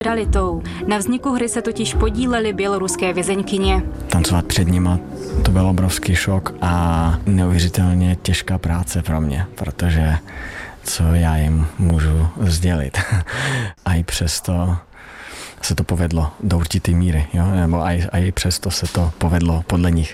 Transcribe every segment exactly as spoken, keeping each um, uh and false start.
realitou. Na vzniku hry se totiž podílely běloruské vězeňkyně. Tancovat před nima, to byl obrovský šok a neuvěřitelně těžká práce pro mě, protože co já jim můžu sdělit. A i přesto se to povedlo do určité míry, jo? Nebo a i, a i přesto se to povedlo podle nich.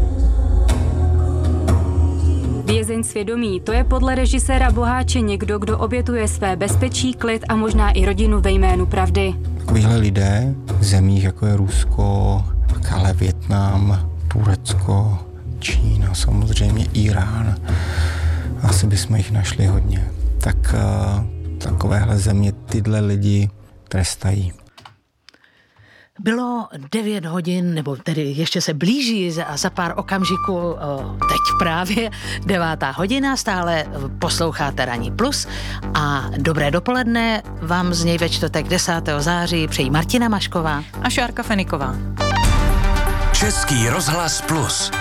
Vězeň svědomí, to je podle režiséra Boháče někdo, kdo obětuje své bezpečí, klid a možná i rodinu ve jménu pravdy. Takovýhle lidé v zemích, jako je Rusko, ale Vietnam, Turecko, Čína, samozřejmě Irán, asi bychom jich našli hodně. Tak takovéhle země tyhle lidi trestají. Bylo devět hodin, nebo tedy ještě se blíží a za pár okamžiků, teď právě devátá hodina, stále posloucháte Ranní plus a dobré dopoledne vám z něj ve čtvrtek desátého září přejí Martina Mašková a Šárka Feniková. Český rozhlas plus.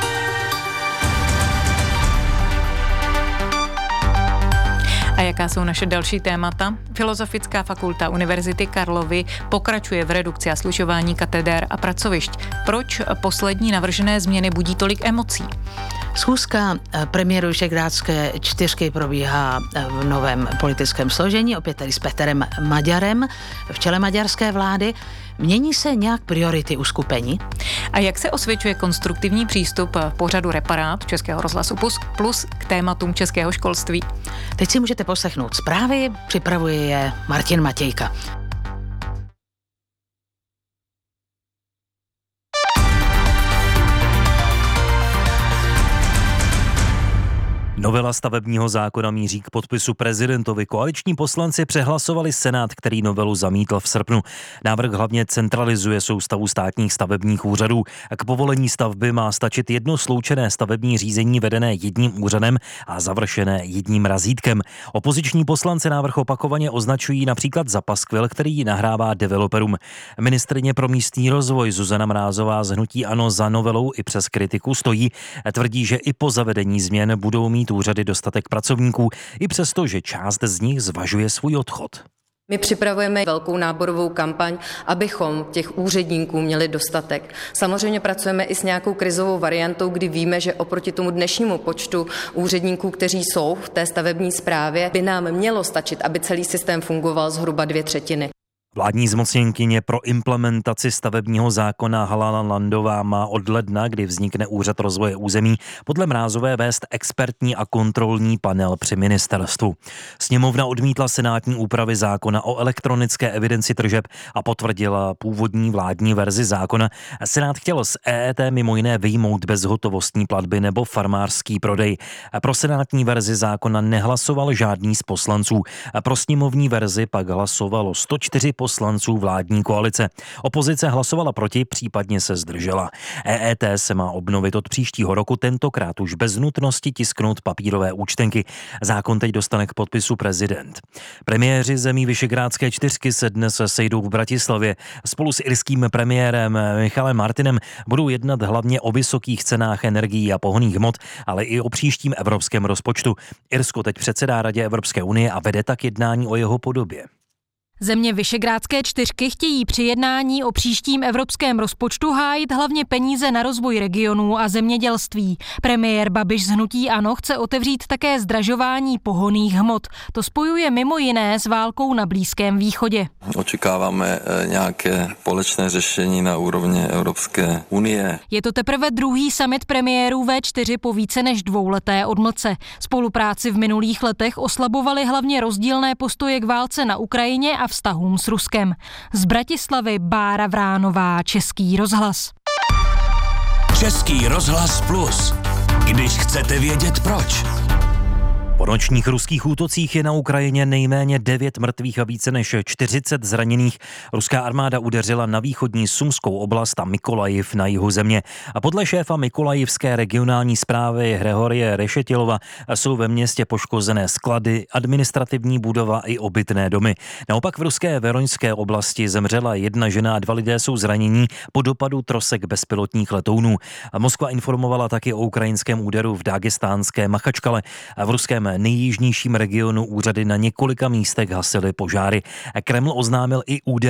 A jaká jsou naše další témata? Filozofická fakulta Univerzity Karlovy pokračuje v redukci a slučování katedér a pracovišť. Proč poslední navržené změny budí tolik emocí? Schůzka premiéru Visegrádské čtyřky probíhá v novém politickém složení, opět tady s Petrem Maďarem v čele maďarské vlády. Mění se nějak priority uskupení? A jak se osvědčuje konstruktivní přístup v pořadu Reparát Českého rozhlasu Plus k tématům českého školství? Teď si můžete poslechnout zprávy, připravuje je Martin Matějka. Novela stavebního zákona míří k podpisu prezidentovi. Koaliční poslanci přehlasovali Senát, který novelu zamítl v srpnu. Návrh hlavně centralizuje soustavu státních stavebních úřadů. K povolení stavby má stačit jedno sloučené stavební řízení vedené jedním úřadem a završené jedním razítkem. Opoziční poslanci návrh opakovaně označují například za paskvil, který nahrává developerům. Ministryně pro místní rozvoj Zuzana Mrázová z hnutí ANO za novelou i přes kritiku stojí. Tvrdí, že i po zavedení změn budou mít úřady dostatek pracovníků, i přesto, že část z nich zvažuje svůj odchod. My připravujeme velkou náborovou kampaň, abychom těch úředníků měli dostatek. Samozřejmě pracujeme i s nějakou krizovou variantou, kdy víme, že oproti tomu dnešnímu počtu úředníků, kteří jsou v té stavební správě, by nám mělo stačit, aby celý systém fungoval zhruba dvě třetiny. Vládní zmocněnkyně pro implementaci stavebního zákona Halana Landová má od ledna, kdy vznikne Úřad rozvoje území, podle Mrázové vést expertní a kontrolní panel při ministerstvu. Sněmovna odmítla senátní úpravy zákona o elektronické evidenci tržeb a potvrdila původní vládní verzi zákona. Senát chtěl z E E T mimo jiné vyjmout bezhotovostní platby nebo farmářský prodej. Pro senátní verzi zákona nehlasoval žádný z poslanců. Pro sněmovní verzi pak hlasovalo sto čtyři poslanců vládní koalice. Opozice hlasovala proti, případně se zdržela. E E T se má obnovit od příštího roku, tentokrát už bez nutnosti tisknout papírové účtenky. Zákon teď dostane k podpisu prezident. Premiéři zemí Visegrádské čtyřky se dnes sejdou v Bratislavě. Spolu s irským premiérem Michalem Martinem budou jednat hlavně o vysokých cenách energií a pohonných hmot, ale i o příštím evropském rozpočtu. Irsko teď předsedá Radě Evropské unie a vede tak jednání o jeho podobě. Země Visegrádské čtyřky chtějí při jednání o příštím evropském rozpočtu hájit hlavně peníze na rozvoj regionů a zemědělství. Premiér Babiš z hnutí ANO chce otevřít také zdražování pohonných hmot. To spojuje mimo jiné s válkou na Blízkém východě. Očekáváme nějaké společné řešení na úrovni Evropské unie. Je to teprve druhý summit premiérů V čtyři po více než dvouleté odmlce. Spolupráci v minulých letech oslabovaly hlavně rozdílné postoje k válce na Ukrajině a vztahům s Ruskem. Z Bratislavy Bára Vránová, Český rozhlas. Český rozhlas plus. Když chcete vědět proč. Po nočních ruských útocích je na Ukrajině nejméně devět mrtvých a více než čtyřicet zraněných. Ruská armáda udeřila na východní Sumskou oblast a Mykolajiv na jihu země. A podle šéfa Mykolajivské regionální správy Hrehorie Rešetilova jsou ve městě poškozené sklady, administrativní budova i obytné domy. Naopak v ruské Veroňské oblasti zemřela jedna žena a dva lidé jsou zranění po dopadu trosek bezpilotních letounů. A Moskva informovala taky o ukrajinském úderu v dágestánské Machačkale. A v ruském nejjižnějším regionu úřady na několika místech hasily požáry. Kreml oznámil i úder